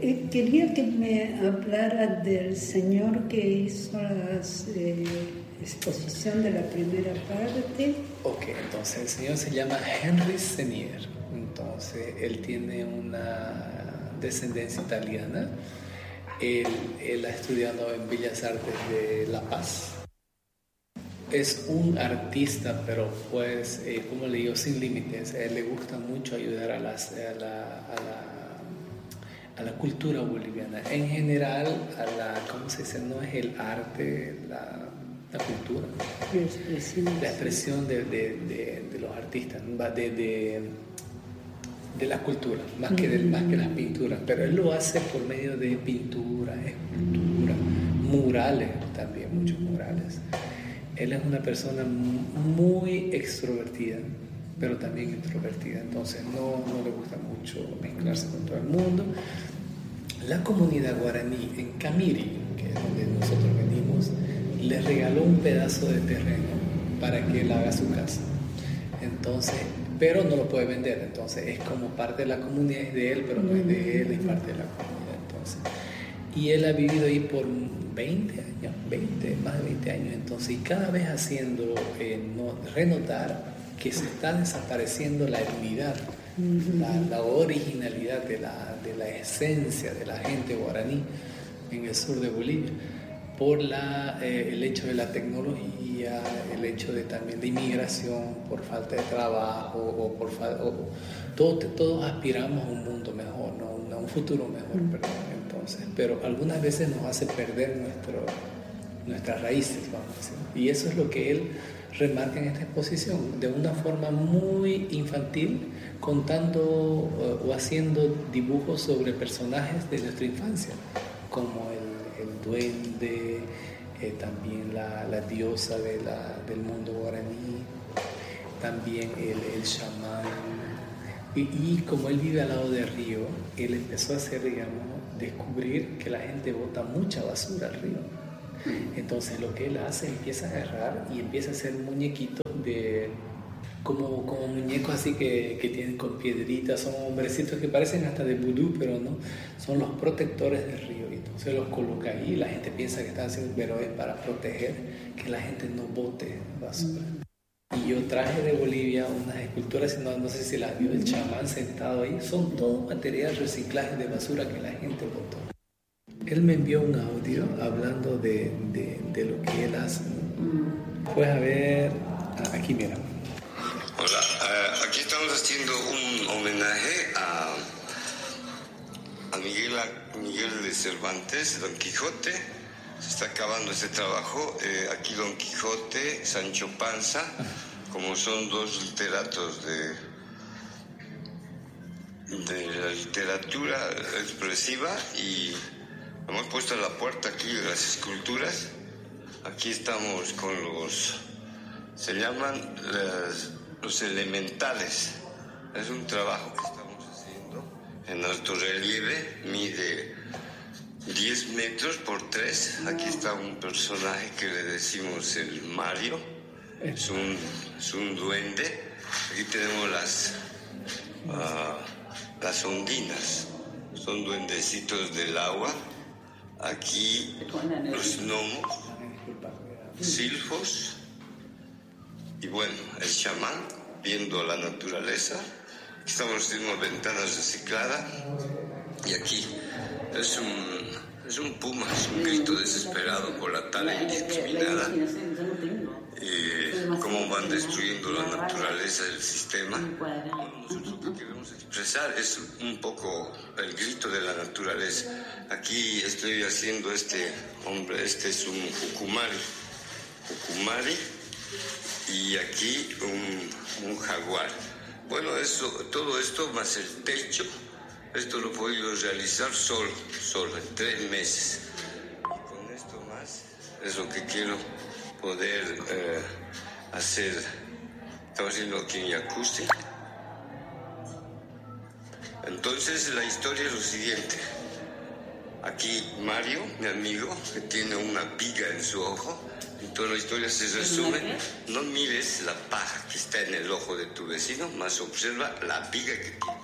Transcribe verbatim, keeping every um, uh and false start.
eh, quería que me hablara del señor que hizo la eh, exposición de la primera parte. Ok, entonces el señor se llama Henry Senier. Entonces él tiene una descendencia italiana. Él, él ha estudiado en Bellas Artes de La Paz. Es un artista, pero pues, eh, como le digo, sin límites. A él le gusta mucho ayudar a, las, a, la, a, la, a la cultura boliviana. En general, a la, ¿cómo se dice? No es el arte, la, la cultura. La expresión. La expresión de, de, de, de los artistas, de, de, de la cultura, más que, de, más que las pinturas. Pero él lo hace por medio de pintura, escultura, murales también, muchos murales. Él es una persona muy extrovertida, pero también introvertida, entonces no, no le gusta mucho mezclarse con todo el mundo. La comunidad guaraní en Camiri, que es donde nosotros venimos, le regaló un pedazo de terreno para que él haga su casa. Entonces, pero no lo puede vender, entonces es como parte de la comunidad, es de él, pero no es de él, es parte de la comunidad. Entonces, y él ha vivido ahí por veinte años, veinte, más de veinte años, entonces, y cada vez haciendo eh, no, renotar que se está desapareciendo la etnidad, uh-huh. la, la originalidad de la, de la esencia de la gente guaraní en el sur de Bolivia, por la, eh, el hecho de la tecnología, el hecho de también de inmigración, por falta de trabajo, o por falta, o, todos, todos aspiramos a un mundo mejor, ¿no? A un futuro mejor, uh-huh. perdón. Entonces, pero algunas veces nos hace perder nuestro, nuestras raíces, vamos a decir. Y eso es lo que él remarca en esta exposición, de una forma muy infantil, contando uh, o haciendo dibujos sobre personajes de nuestra infancia, como el, el duende, eh, también la, la diosa de la, del mundo guaraní, también el, el chamán. Y, y como él vive al lado del río, él empezó a hacer, digamos, descubrir que la gente bota mucha basura al río. Entonces lo que él hace, empieza a agarrar y empieza a hacer muñequitos de como, como muñecos así que, que tienen con piedritas, son hombrecitos que parecen hasta de vudú, pero no, son los protectores del río. Entonces los coloca ahí, la gente piensa que están haciendo, pero es para proteger que la gente no bote basura. Y yo traje de Bolivia unas esculturas, no, no sé si las vio, el chamán sentado ahí, son todo material reciclaje de basura que la gente botó. Él me envió un audio hablando de, de, de lo que él hace. Pues a ver, aquí mira. Hola, uh, aquí estamos haciendo un homenaje a, a Miguel, a Miguel de Cervantes, Don Quijote. Se está acabando este trabajo. Eh, aquí Don Quijote, Sancho Panza, como son dos literatos de, de la literatura expresiva, y hemos puesto a la puerta aquí las esculturas. Aquí estamos con los, se llaman las, los elementales. Es un trabajo que estamos haciendo en alto relieve, mide diez metros por tres. Aquí está un personaje que le decimos el Mario, es un, es un duende. Aquí tenemos las, uh, las ondinas, son duendecitos del agua. Aquí los gnomos, silfos, y bueno, el chamán viendo la naturaleza. Aquí estamos haciendo ventanas recicladas, y aquí es un, es un puma, es un grito desesperado por la tala indiscriminada, y cómo van destruyendo la naturaleza del sistema. Bueno, nosotros lo que queremos expresar es un poco el grito de la naturaleza. Aquí estoy haciendo este hombre, este es un jucumari, jucumari, y aquí un, un jaguar. Bueno, eso, todo esto más el techo, esto lo he podido realizar solo, solo, en tres meses. Y con esto más es lo que quiero poder eh, hacer. Estamos haciendo aquí en Yacusti. Entonces la historia es lo siguiente. Aquí Mario, mi amigo, que tiene una viga en su ojo. Y toda la historia se resume. No mires la paja que está en el ojo de tu vecino, más observa la viga que tiene.